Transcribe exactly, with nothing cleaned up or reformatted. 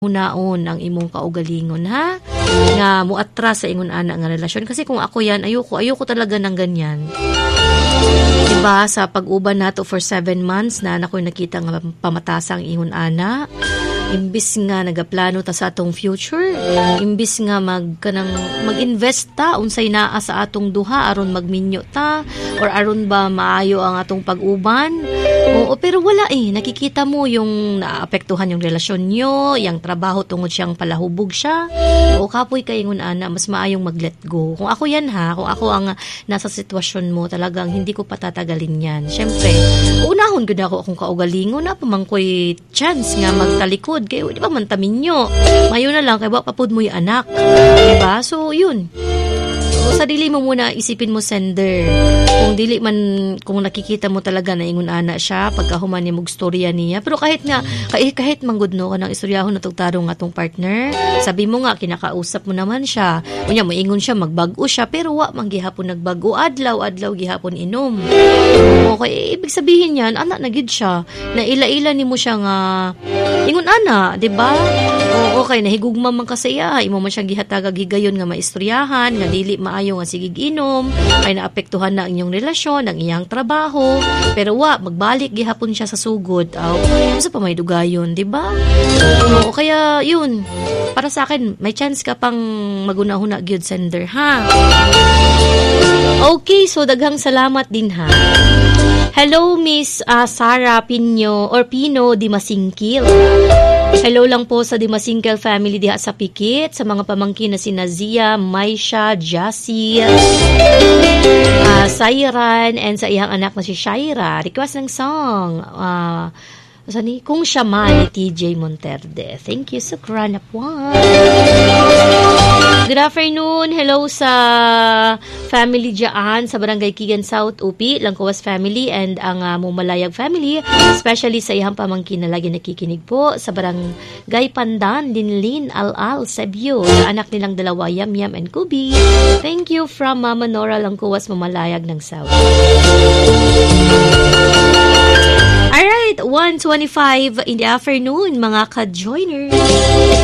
hunaon ang imong kaugalingon, ha? Nga muatras sa ingon ana nga relasyon. Kasi kung ako yan, ayoko, ayoko talaga ng ganyan. Diba, sa pag-uban nato for seven months na nako'y nakita nga pamatasang ingon ana, imbis nga nagaplano ta sa atong future, imbis nga mag kanang mag-invest ta unsay naa sa atong duha aron magminyo ta or aron ba maayo ang atong pag-uban. Oo, pero wala eh, nakikita mo yung naapektuhan yung relasyon nyo, yung trabaho tungod siyang palahubog siya. O kapoy kay ingon ana, mas maayong mag-let go. Kung ako yan ha, kung ako ang nasa sitwasyon mo, talagang hindi ko patatagalin yan. Syempre, unahon gud ako akong kaugalingon na pamangkoy chance nga magtalikod. Kaya di ba mantamin nyo? Mayo na lang, kaya ba papud mo yung anak? Diba? So, yun. So, sa dili mo muna isipin mo sender. Kung dili man, kung nakikita mo talaga na ingon ana siya, pagkahuman niya mong storya niya. Pero kahit nga, kahit, kahit manggod no, kanang istoryahon na tugtarong atong partner, sabi mo nga, kinakausap mo naman siya. Unya, moingon siya, magbago siya, pero wa, manggihapon nagbago. Adlaw, adlaw, gihapon inom. Okay, ibig sabihin yan, anak na gid siya. Na ila-ila ni mo siya nga, ingon ana, di ba? O, okay, nahigugma man kasaya, imo man siyang gihatagag higayon nga maistoryahan, nga dili maayo nga sigig inom, ay naapektuhan na inyong relasyon, ang iyang trabaho, pero wa, magbalik gihapon siya sa sugod. Aw, sa pa may dugayon, di ba? O, kaya, yun, para sa akin, may chance ka pang magunahuna gyud sender, ha? Okay, so daghang salamat din, ha? Hello, Miss uh, Sarah Pino or Pino Di Masingkil. Hello lang po sa Di Masingkil family diha sa Pikit, sa mga pamangkin na si Nazia, Maisha, Jassy, uh, Sayran, and sa iyang anak na si Shaira. Request ng song. Uh, Sani? Kung siya man ni T J Monterde. Thank you, Sukran Apuan. Good afternoon. Hello sa family dyan sa Barangay Kigan South, U P, Langkawas family, and ang uh, Mumalayag family, especially sa iyang pamangkin na lagi nakikinig po sa Barangay Pandan, Linlin, Al-Al, Sebio, sa anak nilang dalawa, Yam Yam and Kubi. Thank you from Mama Nora Langkawas, Mumalayag ng South. Alright, one twenty-five in the afternoon, mga ka-joiners.